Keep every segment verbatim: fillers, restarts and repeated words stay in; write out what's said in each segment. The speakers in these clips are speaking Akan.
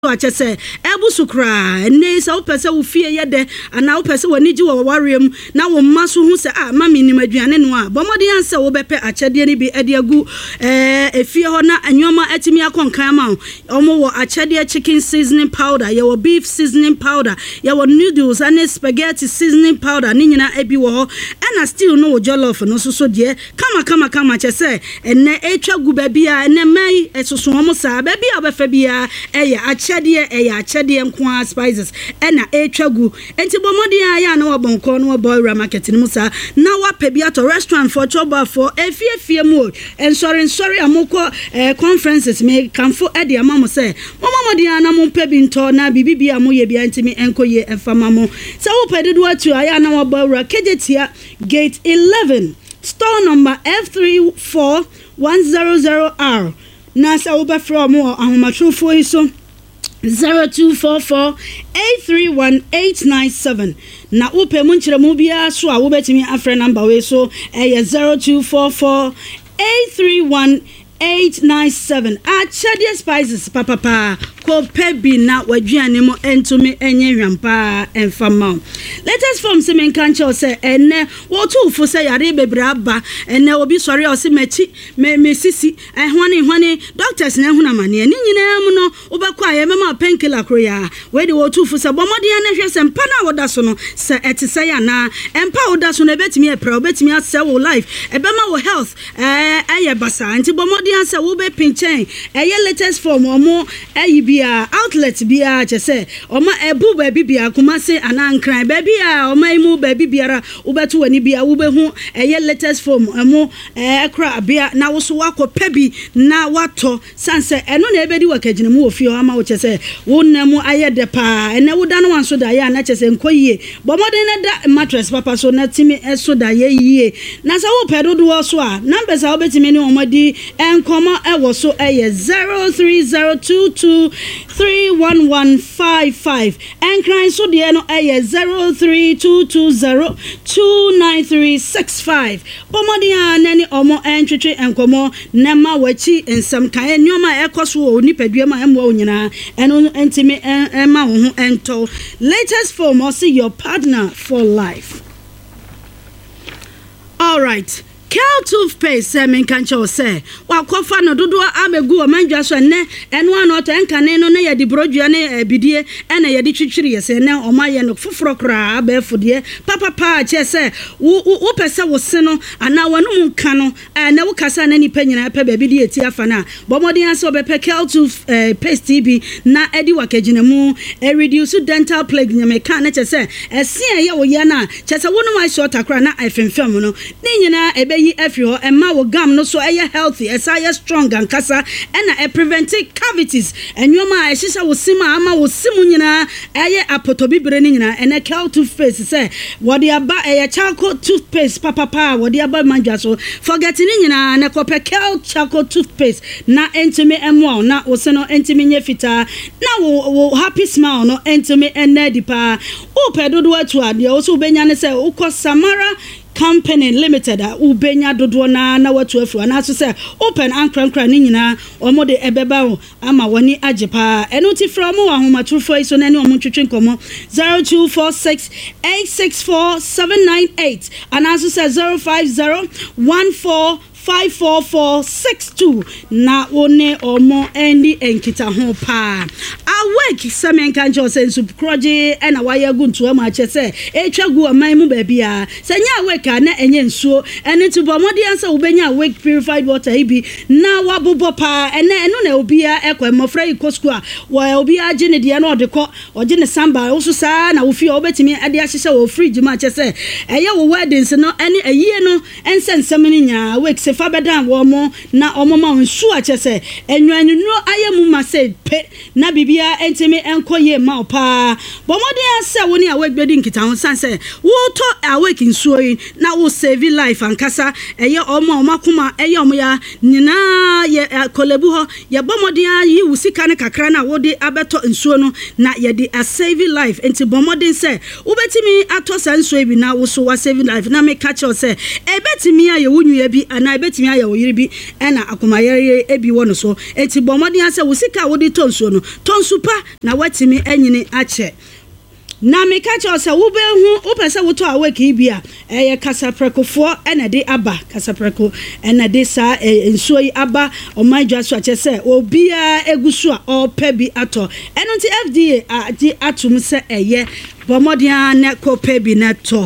ache say ebusu kra ne se wo pese wo fie ye de ana wo pese wani gi wo warem na wo maso hu se ah mami ni maduane no a bomode anse wo bepe achede ni bi ede agu eh efie ho na anwoma atimi akonkan ma omo wo achede chicken seasoning powder ye wo beef seasoning powder ye wo noodles and spaghetti seasoning powder ni nyina ebi wo ho na still no wo jollof no so so de kama kama kama che se enne etwa gu ba bia enne mai esoso ho sa ba bia obefa bia eye achede eye achede nko spices ena etwagu enti bomodi ya na wabonko no boy market ni musa na wape bia to restaurant for choba for efiefie mu en sorry sorry amoko eh, conferences me kanfo ede amamo say momodi ya na mompe bi nto na bibibia mo ye bia ntimi enkoye enfama mo se wo pededo atu aya na wabawra kejetia gate eleven store number F three four one zero zero R na sa wo be from ahomatrofo iso zero two four four eight three one eight nine seven na upe munchire mu bia so a wo betimi afre number we so eh zero two four four eight three one eight nine seven achade spices papa pa ko pebi na waduane mo entumi enye hwampa enfama latest form se men kan che say enne wo tu fu say yare bebra ba enne obi sori o se machi me me sisi eh hwane hwane doctors na hu na mane ni nyina mu no obekọ aye mema painkiller kro ya we de wo tu fu say bomode na hwe se mpa na woda so no se etise ya na empa woda so no betimi e pra obetimi ase wo life ebema wo health eh aye basa anti bomode anse wo be pinchen eye latest form omo ayi bia outlet bia che se oma ebu ba bibia kuma se anankran ba bia oma imu ba bibiara wo beto wani bia wo be hu eye latest form omo eh kra bia na wo so wakopa bi na wato sanse eno na ebedi wakagine mu ofie ama wo che se wo namu aye de pa ene wo da no wanso da ya na che se nkoyie bomode na da mattress papa so na timi eso da ye yie na sa wo pedodo wo so a numbers a wo betimi ni omodi enkomo ewo so eye zero three zero two two three one one five five and cry so de no eye zero three two two zero two nine three six five bomodi anani omo entwetwe enkomo nema wachi ensam kan nyoma ekoso o nipadua ma emwa onyina eno entimi ema wo ho ento latest form or see your partner for life. All right, Kel toothpaste se men kancho se wa kofa no dodo abegu o manjwa so ne eno ano to enkane no na ye di brodua ne bidie ena ye di twitwiri ye se ne o maye no foforo kra abefodie papa pa che se wo wo pese wo se no ana wanu nka no na wo kasa na nipa nyina pa ba bidie ti afa na bomodin ase obepe Kel toothpaste bi na edi wakagina mu e reduce dental plague nyame kan na che se ese ye wo ye na che se wo no ma short akra na afemfem no ni nyina ebe yi every ho emma wo gam no so eye healthy esa ye strong and kasa ena e prevent cavities enwoma a ehisa wo sima ama wo simu nyina eye apotobibre ni nyina ene Kel toothpaste say wodi aba eye charcoal toothpaste papa pa wodi aba manjwa so forget ni nyina na kope Kel charcoal toothpaste na entimi emo na wo se no entimi nye fita na wo happy smile no entimi enedi pa o pedodo atu ade wo so benya ne say ukọ Samara Company Limited a ubenya dodo na na watu afu na so say open ankrankra ni nyina omode ebeba wo ama wani ajepa enoti from wo ahomatrofo iso na ni omotwetwe nkomo zero two four six eight six four seven nine eight and also say zero five zero one four five four four six two na one omo endi enkita ho pa awake semen kanjo sensu kroje ena waya guntu ama che se etwagu aman mu ba bia senya awake na enye nsuo ene to bomodi ansa ubenya awake purified water ibi na wabobo pa ene eno na obia ekwa mofra ikosko a wa obia age ne de na odekọ oge ne samba oso saa na ofi obetimi ade ahyehye wo fridge ma che se eye wo weddings no ene ayie no ensensem ni nya awake se fa bedan wo mo na omo ma nsu a che se enwanu no ayemu ma se pe na bibia entimi enkoye ma pa bomodi ansa woni awake bedi nkita ho sanse wo to awake nsuo yi na wo save life ankasa eye omo omakuma eye omo ya nyina ye kolebu ho ye bomodi yi wusika ne kakra na wo de abeto nsuo no na ye de a save life enti bomodi se wo betimi ato sa nsuo bi na wo so wa save life na me catch you say e betimi ya ye wunyu ya bi ana ebetimi aye wo yiri bi ena akomayere ebi wo no so enti bomodi ase wo sika wo di tonsuo no tonsu pa na watimi anyini ache na me ka cho se wo be hu wo pese wo to awake bia eye kasapreko ena de aba kasapreko ena de sa ensuo yi aba o majwa so ache se obia egusu a o pe bi ato eno nti F D A a di atum se eye bomodi an ne ko pe bi na to.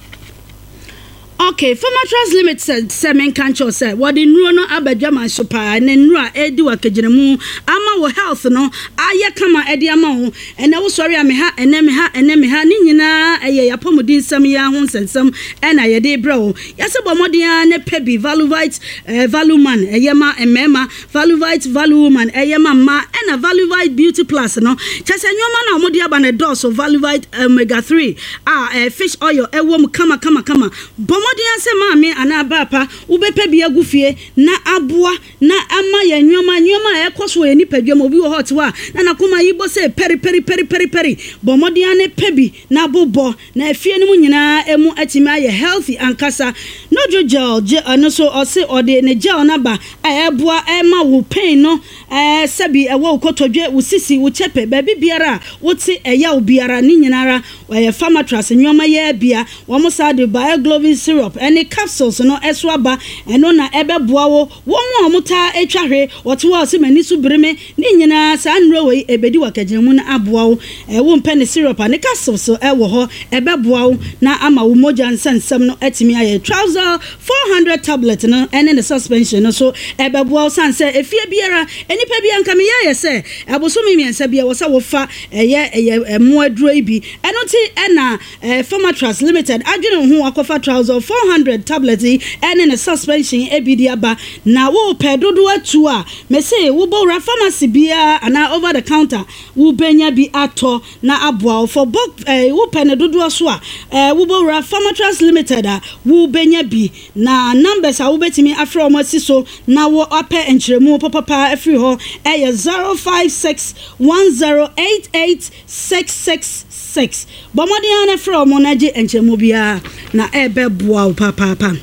Okay, Pharmatras Limited semen kancho say what the nuro no abadwama sopa ne nuro edi wakagiremu ama wo health no aye kama edi ama wo ene wo sori ame ha ene me ha ene me ha ni nyina eye yapomudin sam ya ho nsensam ena ye de bro yase bomodian ne pebi valuvite eh, valuman eye ma emema valuvite valuwoman eye ma ma ena valuvite beauty plus no chese nyoma na omodi aba ne dose valuvite omega three ah eh, fish oil ewom kama kama kama Modian se mami ana bapa ubepe bi agufie na aboa na ama ya nyoma nyoma e koso ye nipadwam obi wo hot wa na nakoma yibo se peri peri peri peri peri bomodian ne pebi na bobo na afie no nyina emu atimi aye healthy ankasa no gel je ano so ose ode ne gel na ba e boa e ma wo pain no eh sabi e wo kotodwe wo sisi wo chepe ba bibiara wo ti e ya obiara ni nyinara e Pharmatras nyoma ye bia wo mo sa de Bioglovin syrup any capsules no eswaba eno na ebeboa wo wo mo omuta etwahwe wote wo se mani su breme ni nyina sa nro we ebedi wakagiremu na aboa wo e wo mpe ne syrup ne capsules so e wo ho ebeboa wo na ama wo moja nsensem no etimi aye trouser four hundred tablet no ene ne suspension no so ebeboa wo sanse efie biara enipa bia nka me ye se abosomi miensa bia wo sa wo fa eye eye mo aduro ibi eno ti ena Pharmatras Limited adwene ho akofa trouser four hundred tablets and in a suspension ebidiaba na wo pedodo atu a me say wo bora pharmacy bia ana over the counter wo benya bi ato na aboa for book eh, wo pedodo so a eh, wo bora Pharmatras Limited a wo benya bi na numbers a wo betimi afre o masi so na wo ape enchiremu papa afri ho eh zero five six one zero eight eight six six six bomodiana from monaji enchiremu bia na ebe boa papa papa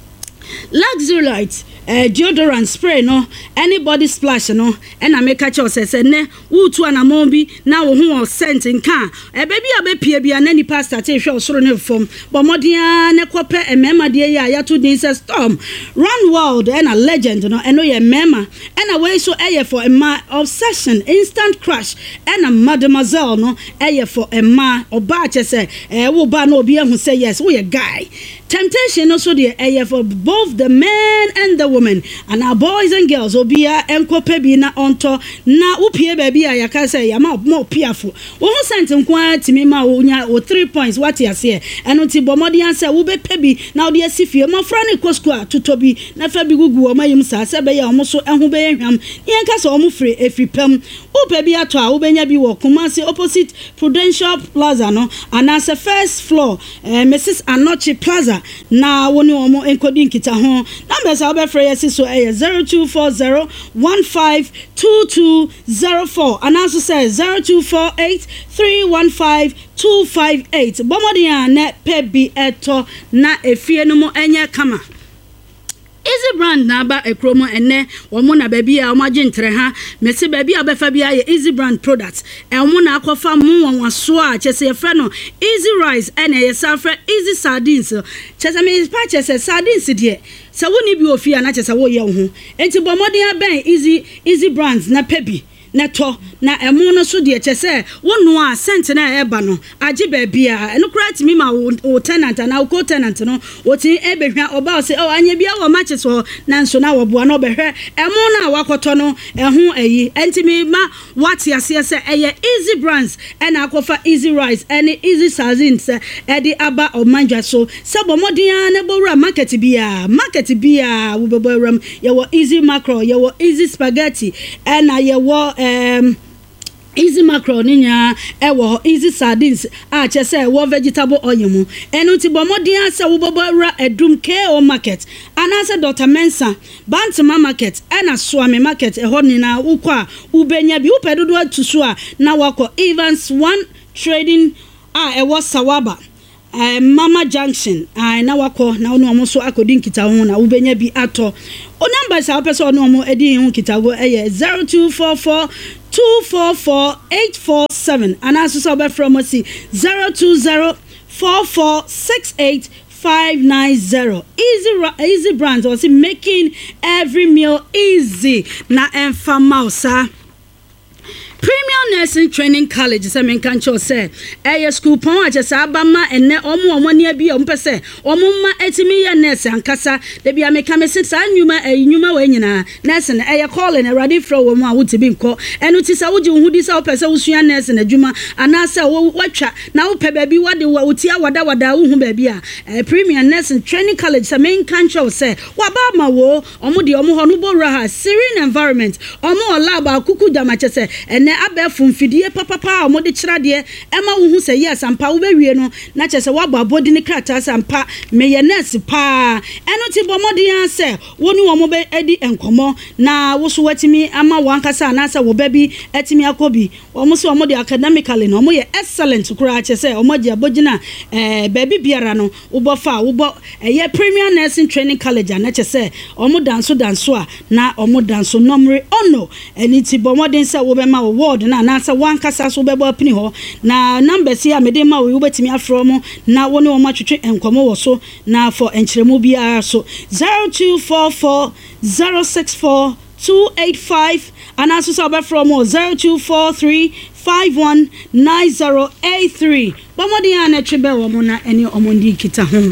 Luxury Light eh deodorant spray no anybody splash no and I make a choice say ne wo tu anamon bi na wo ho scent nka e baby abepie bia na ni pastor te hwe osoro ne fom bomodia ne kope emema de ya ya to din say storm run world and a legend no eno ye mema and a way so eye for a ma obsession instant crush and a mademoiselle no eye for a ma oba che say eh wo ba no obi ehun say yes wo ye guy temptation also the eye for both the men and the women and our boys and girls obia enkope bi na onto na upie baby a yaka say ya ma mo piafo wo ho sent nkwa timi ma wo nya wo three points what you say eno ti bomodi answer wo be pebi na wo de asifie ma fra ne kosko a tutobi na fa bi gugu wo mayim sa se be ya wo so ehu be hwam yen ka so wo free efipam wo pebi ato a wo benya bi wo Kumasi opposite Prudential Plaza no and as a first floor uh, Missus Anochi Plaza na woni omo enkodi nkita ho numbers a obefre yes so eh zero two four zero one five two two zero four and also say zero two four eight three one five two five eight bomodia na pebi eto na efie no mo enye kama Easy brand na ba ekromo enne womo na baby a omaje ntre ha mese baby a befa bia ye Easy brand products e womo na akofa mu wonwaso a chese ye fre no Easy rice ene ye safre Easy sardines chese me pa chese sardines de se woni bi ofia na chese wo ye ho enti bomodin aben Easy Easy brands na pebi neto na emu no so de chese wonu a sent na eba no age ba bia eno krat mi ma wo tenant na wo tenant no wo tin ebehwa oba se o anya bia wo match so na nso na wo boa no behwe emu na wakoto no ehu ayi enti mi ma what yase se eye Easy brands and akofa Easy rice and Easy sardines e di aba o manja so sabo modin na bowra market bia market bia wo beboram ye wo Easy mackerel ye wo Easy spaghetti and ye wo um Easy mackerel ninya ewo Easy sardines a che say wo vegetable oil mu enu ti bomodin ase wo bobora edum K O market anase Doctor Mensa Bantama market ena Swami market eho ni na ukwa ubenya bi upedodo atuso a na wako Evans one trading a ewo Sawaba uh, Mama Junction ai na wako na ono omo so akodi nkita ho na wobenya bi ato o number sa person ono omo edi ho nkita go eye zero two four four two four four eight four seven and also so be from us zero two zero four four six eight five nine zero. Easy easy brands was making every meal easy na emfa mausa. Premium Nursing Training College se men kan cho se eh school pon a chesa abama enne omo omo ne bi o mpese omo ma etimi ye nurse ankasa de bia me kan me sit sa nwuma eh nwuma we nyina nurse na eh calling e ready for wo mu a wotibi nko enu ti sa woji hudi sa opese wosua nurse na dwuma ana se wo watwa na wo pe ba bi wode wo utia wada wada wo hu ba bi a eh Premium Nursing Training College se men kan cho se wa ba ma wo omo de omo ho no bo raha serene environment omo lab akuku dama chese ene abefun fidie papa pa o de kira de ema wo hu se yes ampa wo bewie no na chese wa bo abodi ne krata sampa meye nurse pa eno ti bo modin se woni wo mo be edi enkomo na wo so watimi ama wankasa na se wo ba bi etimi akobi wo mo so wo de academically no mo ye excellent kura chese o mo je abogina eh baby biara no wo bo fa wo bo eye Premium Nursing Training College na chese o mo danso danso a na o mo danso nomre ono eni ti bo modin se wo be ma wo word na na sa wan kasa so bebo apini ho na number si a mede ma wo betimi afro mo na woni wo ma twetwe enkomo wo so na for enkyeremu bia so zero two four four zero six four two eight five and also so be from zero two four three five one nine zero eight three bomodi ana twebe wo mo na eni omondi kita ho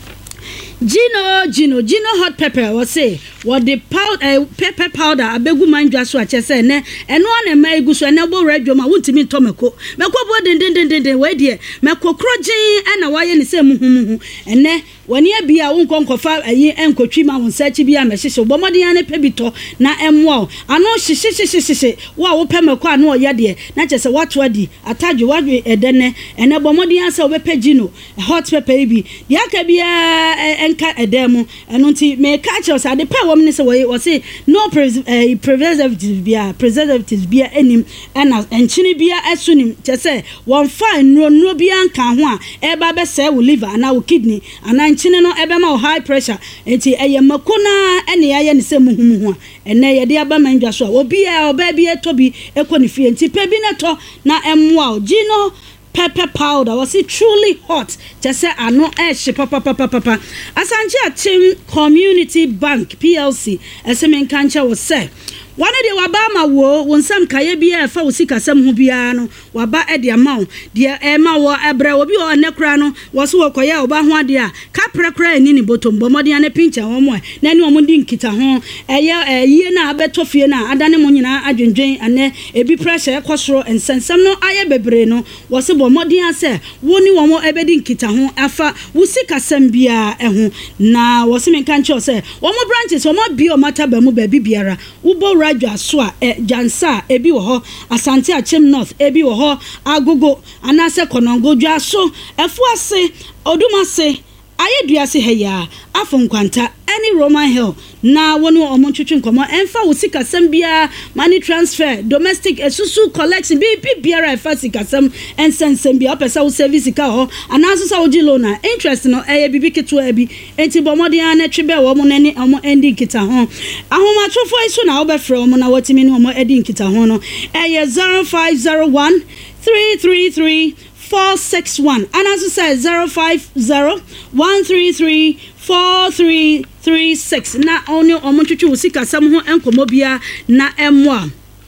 Gino, Gino, Gino hot pepper was say what the powder uh, pepper powder abegu manjwa so achese ne eno na ma egu so na bo radio ma wuntimi tomeko meko bo den den den den we de meko krogin ana waye ne se muhumuhu ene wani abia wo nkonkofa ayi enkotwi ma won search bia me hyehye bo modin na pebito na emwo ano hyehye wo wo pemeko ano oye de na chese wato adi atadwe wadwe edene ene bo modin asa wo be Gino hot pepper bi de aka bia enka edemu eno nti me catch us ade pe wo me se wo say no preservatives bia preservatives bia enim ena enchini bia esunim chese won fine no no bia nka ho a e ba be se wo liver na wo kidney ana nchini no ebe ma high pressure enti eye makona ene ya ne se muhumuhu a ene ye de aba mandwa so obi a oba bia tobi ekoni fie enti pe bi na to na emwa Gino pepper powder was it truly hot just say ano eh papa papa papa Asante Achim Community Bank P L C esemen kancha was say one of the wabama wo won sam kaye bia fa osika sam ho bia no waba e de amaw de e ma wo ebre obi o nekra no wo so koye oba ho ade a ka prekra ni ni botom bomode ane pincha wo mo na ni omo di nkita ho eye yie na abeto fie na adane mo nyina adwendwen ane ebi pressure ekosoro ensensam no aye bebre no wo se bomode ase wo ni wo mo ebedi nkita ho afa wo sika sam bia e ho na wo se menka nche se wo mo branches wo mo bi o mata ba mu ba bibiara wo bo Raja Swa e Jansa ebi wo ho Asante Achim North ebi wo ho Agogo anase Konongo dwa so efu ase Odumase ayeduase heya afonkwanta any Roman Hill na wonu omontwetwe nkomo emfa wo sika sam bia money transfer domestic esusu collection bi bi biara efa sika sam ensensem bia opesa wo service ka ho anaso sa wo gilo na interest no eye bibi keto abi enti bomode ana twebe wo mo nani omo ending kita ho ahoma trofo iso na wo be frɛ mo na watimi ni omo ending kita ho no eye zero five zero one three three three four six one and as I said zero five zero one three three four three three six na only omontwetwe usika sam ho enkomo bia na emwa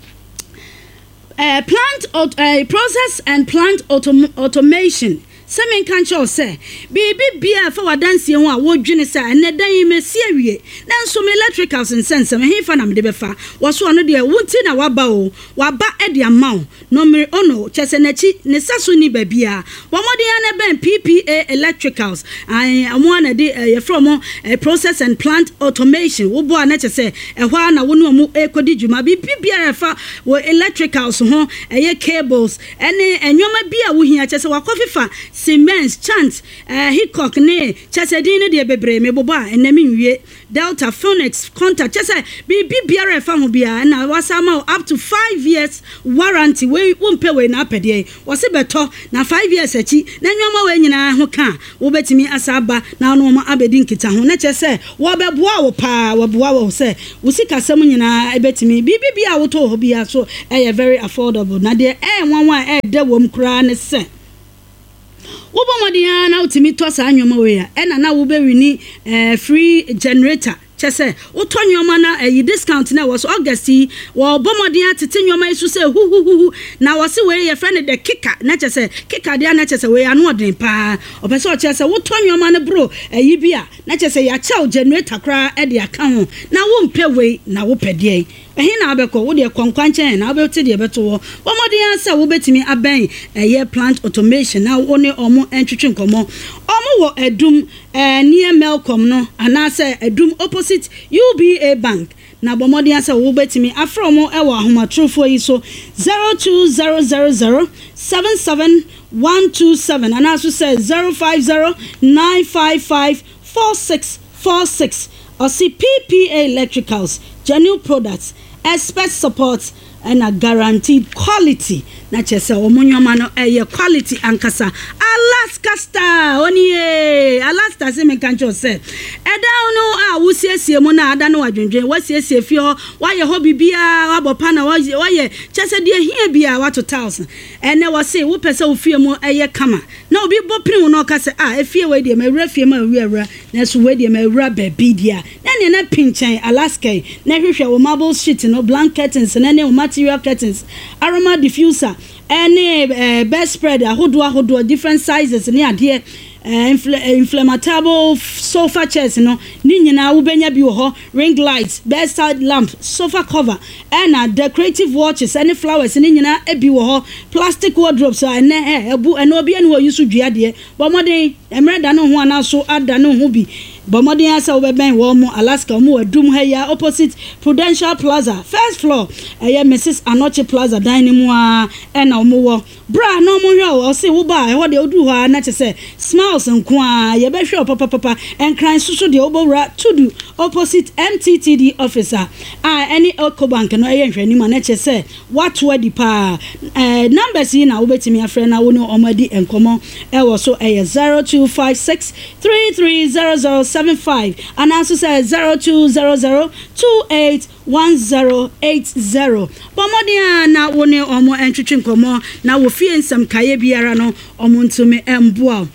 uh, plant uh, process and plant autom automation Semen kancho say bibi bia fa wadanse ho a wodwene say ene dan mesi awie na nso me electricals nsensem he fa na me de befa wo so no de wunti na waba o waba e de amaw no me ono chese nachi ne saso ni babia wo mode ya na ben P P A electricals ai amo na de ye from process and plant automation wo bo na chese e hwa na wo no mu ekodi dwuma bibi bia fa wo electricals ho eye cables ene enwoma bia wo hia chese wa kofifa Siemens, Chant, uh, Hickok, ne, Chesedine, de Bebre, Meboba, and Nemi, Delta, Phoenix, Contact, Chesa, B B B R F, and I was up to five years warranty. We won't pay when up a day. Was it better? Now five years, at ye, then you're when you know, can, Obet me Asaba, now no more Abedin Kita, who nature say, Wabba pa, Wabwa say, Usika Samuel, I bet me, B B B, I would told be so a very affordable. Now there, and one one add the womb crying a cent. Wobomodian out to me toss annual way, and now will be a free generator. Chese, o ton your mana a discount now was August, while Bomodia to tin your man to say, hoo hoo hoo. Now I see where your friend the kicker, nature say, kicker the nature away, and what pa, or person chesa, what ton your man bro, a yibia, nature say, a child generator cry at the account. Now won't pay way, now whoop a day. Hina abeko wo de kwankwanche na abeti de beto wo bomodi ansa wo betimi aben eye plant automation na wo ne omo entwetwe nkomo omo wo edum eh near Melcom no anase edum opposite U B A bank na bomodi ansa wo betimi afromo e wo ahomatrofo yi so zero two zero zero zero seven seven one two seven and also say zero five zero nine five five four six four six or see P P A Electricals genuine products, expert support and a guaranteed quality. Na chese omunyoma no eye quality ankasa. Alaska Star onye Alaska se me kancho se. Eda no a wo siesie mu na ada no adwendwen wo siesie fi ho wa ye ho bibia abopa na wo ye chese de hia bia wa two thousand. Ene wo se wo pese wo fie mu eye kama. Na obi bo prim no ka se ah efie we de ma wura fie ma wura na so we de ma wura ba bidia. Na ne na pinchen Alaska na hwehwe wo marble sheet no blank curtains na ne wo material curtains aroma diffuser any uh, best spread ahodo ahodo different sizes ni ade uh, infl inflammable sofa chairs no ni nyina wo benya bi wo ho ring lights bedside lamp sofa cover and uh, decorative watches any flowers ni nyina e bi wo ho plastic wardrobes and eh ebu and obi anu use dua de bomoden emre da no ho ana so ada no ho bi bomodi asa obeben wo mu Alaska mu adum ha ya opposite Prudential Plaza first floor eh Missus Anoche Plaza dining mu a na omo wo bra no mo hwe o se wo ba e ho de odu ho na che se smiles nko a ye be hwe papa papa enkran susu de obowra tudu opposite M T T D officer ah any Eco Bank no eh hwe ni ma na che se what wadi pa eh numbers yi na wo betimi afre na wo no omadi enkomo e wo so eh zero two five six three three zero zero seven five and also says zero two zero zero two eight one zero eight zero. Bomodia na wone omo entwetwe nkomo na wo fie nsam kaye biara no omo ntumi emboa.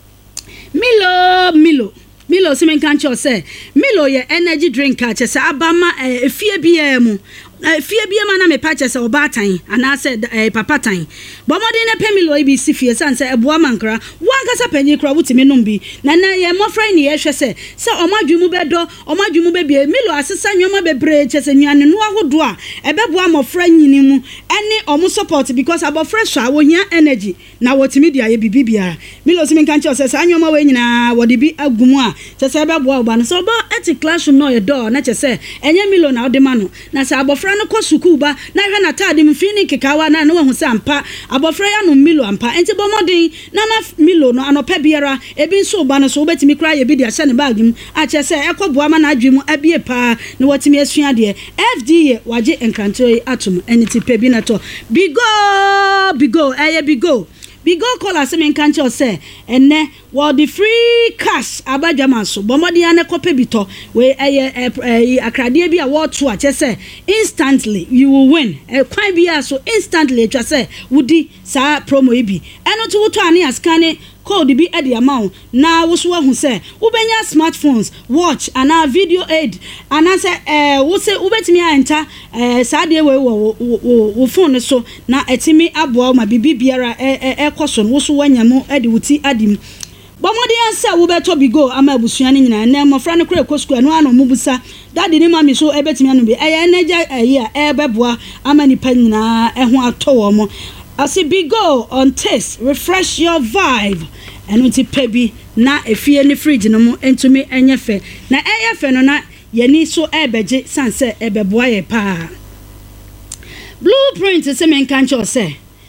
Milo Milo Milo simen kancho say Milo ye energy drink a chese abama efie biara mu fie bia ma na me pa chese obatan ana se papa tan bomodi ne pemilo ibi si fie san se eboa mankra wankasa panyi kra wutimi numbi na na ye mofra ni ye hwe se se omadwumu bedo omadwumu be bia Milo asesa nwoma bebre chese nwane no ahodo a ebeboa mofra nyini mu ene omo support because abofra so a wo hia energy na wotimi dia ye bibibia Milo simin kan che se sa nwoma we nyina wode bi agumu a chese ebeboa oba no so oba eti classroom no ye door na chese enye Milo na odema no na sa abofra no ko suku ba na hwe na tade mfini kekawa na no hu sampa abofra ya no Milo ampa enti bomodin na ma Milo no anopa biara ebi nso ba no so obetimi kra ye bi dia hye ne bag mu a che se ekoboa ma na adwemu abie pa na watimi asua de F D A waje enkranto atom eniti pebi na to bigo bigo eye bigo bigo call semen kancho say enne what the free cash abadwama so bomodi ane kope bito we eye akrade bi a what to a che say instantly you will win e kwan bi a so instantly twa say wudi sa promo bi eno to to ane askane code bi e de amount na wo so hu say wo benya smartphones watch ana video aid ana say eh wo say wo betimi anta eh sa de we wo wo phone so na etimi aboa ma bibi biara e e koso wo so wanyamo e de wuti adim bomodi ansa wo beto bigo ama abusuane nyina na mofra ne kra ekosku anu ano mubusa dadi ni mami so e betimi anu bi e energy e e beboa ama ni pa nyina e ho atowo mo asi bigo on taste refresh your vibe enu ti pebi na efie ni fridge no mo entumi enyefe na eyefe no na yeni so ebeje sanse ebeboa ye pa blueprint se men kancho se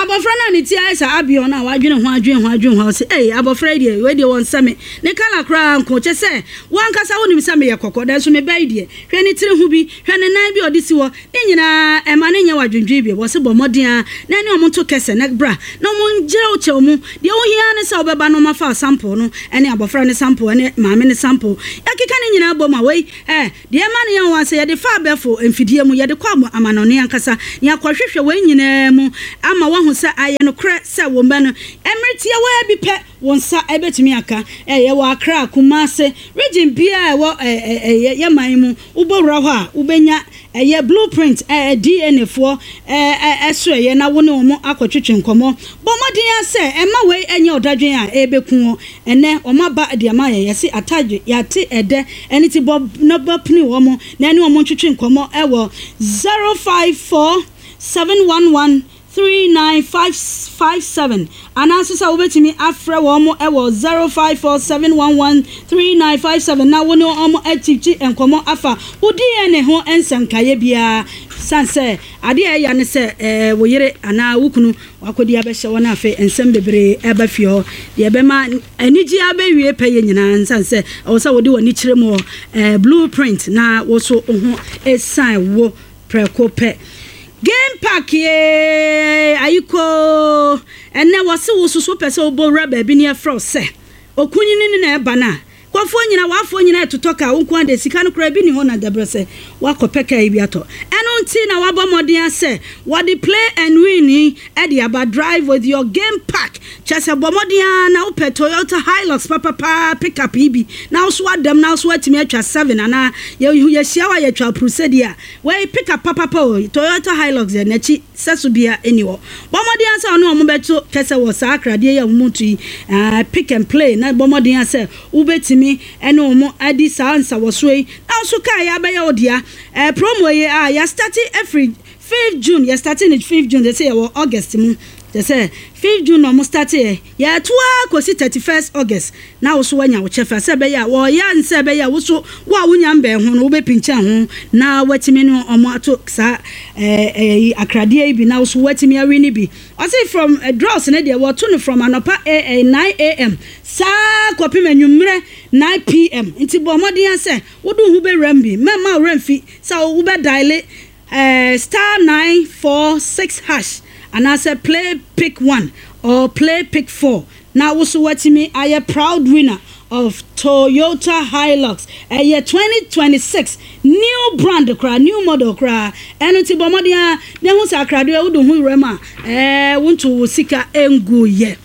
abofra na ne ti ai sa abio na wadwene ho adwene ho adwene ho se eh abofra die we die won same ne kala kra nko che se wan kasa wonim same ye kokko dan so me bai die hwe ne tire hu bi hwe ne nan bi odi si wo ne nyina e ma ne nya wadwendwe bi wo se bomoden a na ne omo to kese ne bra na omo njira o che omo de wo hia ne sa obeba no ma fa sample no ene abofra ne sample ne maame ne sample yakeka ne nyina bom a wei eh de ma ne yan wan se ye de fa befo emfidie mu ye de kwa amanone yankasa ne akwahwehwe wei nyina mu ama wa hu se aye no kre se wo mba no emeriti ya wa bi pe won sa ebetumi aka eh ye wa akra Kumase region bia wo eh ye man mu ubowra ho a ubenya eh blueprint eh D N A fo eh eso ye na wo ne omo akotwetwe nkomo bomodin ya se ema we enye odadwen a ebeku ene omo ba de ama ye yesi atadwe yate ede eni ti bob no bopni wo mo na ene omo twetwe nkomo e wo zero five four seven one one three nine five five seven and answer obetimi afre wo mo e wo zero five four seven one one three nine five seven na wo no omo atichi enkomo afa udi ene ho ensankaye bia sanse ade e ya ne se eh wo yere ana wukunu wakodi abehye wona afa ensem bebre eba fie ho de be ma anigi abewie peye nyina sanse wo sa wodi woni kire mo eh blueprint na wo so ho e sign wo prekope Game Park ye ayiko enne wose wo susu pese obo rubber bi ne afro se okunyi ni na eba na kwafo nyina wafo nyina etotoka wonko ande sika no kra bi ni ho na dabrese wakopeka ibi ato eno nti na wabomodin ase wadi play and win e dey about drive with your Game Park chase bomodin na upe Toyota Hilux papa pa pick up ibi na so adam na so atimi atwa seven ana ye ye hia wa ye twa procedure we pick up papa pa Toyota Hilux ye na chi seso bia eniwo bomodin ase ono omo beto kese wo sa akrade ye mutu pick and play na bomodin ase ubetimi ene omo adi sa ansa wosoi na so kai abeya odia eh promo ye ah ya starting every fifth June ya starting it fifth June they say wa August mu they say fifth June no mo start ye ya toa kosi thirty-first August na wo so wanya wo chefa se beya wo ya nse beya wo so wa wonya mbe ho no wo be pincha ho na watimi no omo ato sa eh eh akrade bi na wo so watimi awi ni bi I say from uh, draws na dey wo to no from anopa nine a m sa kopim anwumre nine p m nti bo modin ase wo do hu be rambi mema ramfi sa wo be dial eh star nine four six hash and I say play pick one or play pick four. Now also watching me I a proud winner of Toyota Hilux a year twenty twenty-six new brand cra new model cra and until bomodia then who sa cra do hu rema eh want to sika engu ye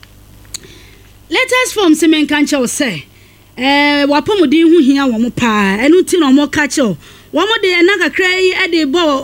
letters from semen kancha say eh wapomodin hu hia wo mo pa enu ti no mo kache wamode na kakra yi ade bo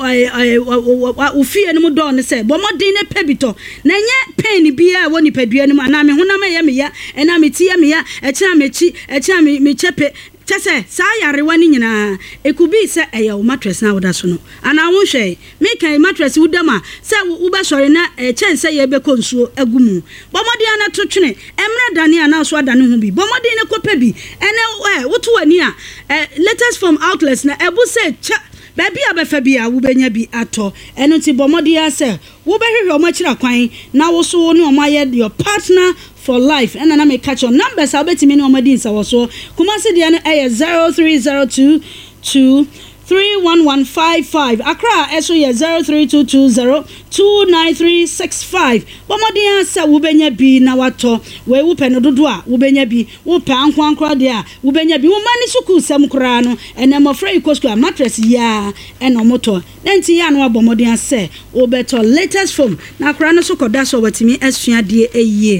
ofie no do ne se bomodin ne pebito na nye pen bia woni padua no na me honam ye me ya na me tie me ya e kira mechi e kira me me chepe chese sa yarewa ni nyina ekubi se eye o mattress na woda so no ana wo hwe me kan mattress wudama se wo be sori na e chense ye be konsuo agumu bomodi ana totwene emra dane ana so adane ho bi bomodi ne kopa bi ene woto wani a latest from outlets na ebu se cha baby abefa bia wo benya bi ato eno ti bomodi ase wo be hwehwe o ma kira kwan na wo so ne o ma ye your partner for life and na me catch your numbers abetimi ne omadin sa wo so Kumasi dia no eh zero three zero two two three one one five five Accra eso ye zero three two two zero two nine three six five bomodin asa wo benya bi na wato we wo pe no dodo a wo benya bi wo pe ankwankra de a wo benya bi wo mani suku sam kra no ene mo free cost mattress ya ene moto nti ya no bomodin asa wo beto latest form na kra no so koda so watimi asua de eye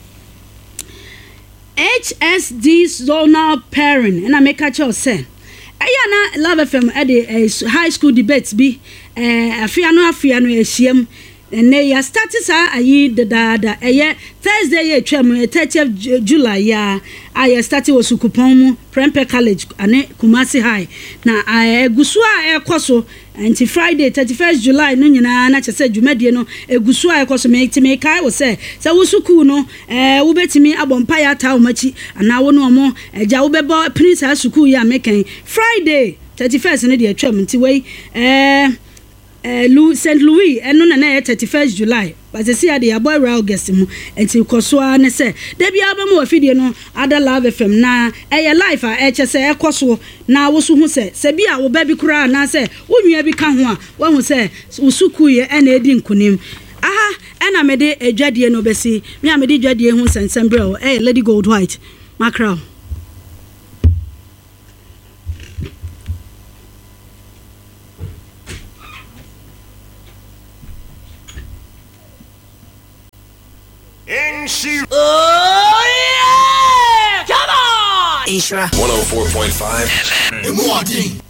H S D zonal pairing and I make a choice say ayana Love F M at the high school debates be eh afia no afia no ehiem and they started sa ayi the da eh Thursday ye twam thirtieth July ya I started was Sukupon Prempeh College ane Kumasi High na egusu a ekoso until Friday thirty-first July no nyina na chese dwumade no egusu a ekoso me timi kai wo se se wo suku no eh wo betimi abompa ya ta wo machi ana wo no mo eja wo bebo prince suku ya meken Friday thirty-first no de atwam nti wei eh eh Saint Louis eno na na thirty-first July but see ade aboy August mu enti kosoa ne se da bia ba mu afidie no ada Love F M na eye life a e che se ekoso na wo so hu se se bia wo ba bi kura na se wonua bi ka ho a wo hu se usuku ye e na edi nkunim aha e na me de adwadie no besi me a me de adwadie hu sensembre o eh Lady Gold White macro Oh yeah! Come on! Ishra one oh four point five F M.